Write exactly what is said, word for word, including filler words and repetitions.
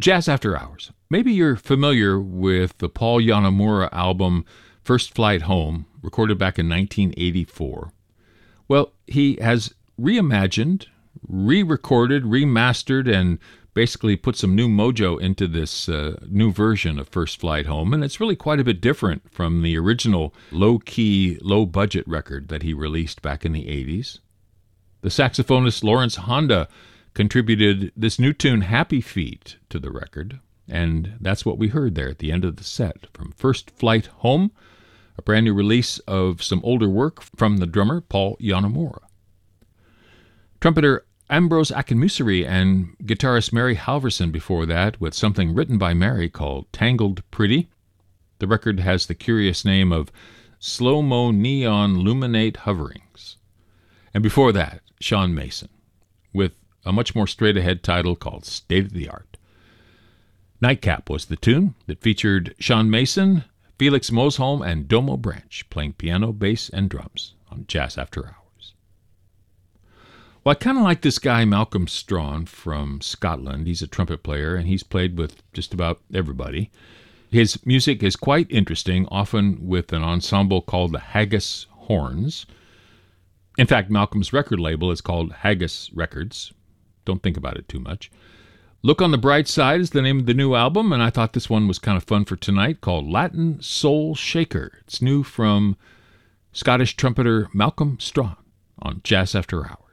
Jazz After Hours. Maybe you're familiar with the Paul Yanamura album First Flight Home, recorded back in nineteen eighty-four. Well, he has reimagined, re-recorded, remastered, and basically put some new mojo into this uh, new version of First Flight Home, and it's really quite a bit different from the original low-key, low-budget record that he released back in the eighties. The saxophonist Lawrence Honda contributed this new tune, Happy Feet, to the record, and that's what we heard there at the end of the set from First Flight Home, a brand new release of some older work from the drummer Paul Yanamura. Trumpeter Ambrose Akinmusire and guitarist Mary Halverson before that with something written by Mary called Tangled Pretty. The record has the curious name of Slow-Mo Neon Luminate Hoverings. And before that, Sean Mason with a much more straight-ahead title called State of the Art. Nightcap was the tune that featured Sean Mason, Felix Mosholm, and Domo Branch playing piano, bass, and drums on Jazz After Hours. Well, I kind of like this guy, Malcolm Strawn from Scotland. He's a trumpet player, and he's played with just about everybody. His music is quite interesting, often with an ensemble called the Haggis Horns. In fact, Malcolm's record label is called Haggis Records. Don't think about it too much. Look on the Bright Side is the name of the new album, and I thought this one was kind of fun for tonight, called Latin Soul Shaker. It's new from Scottish trumpeter Malcolm Strawn on Jazz After Hours.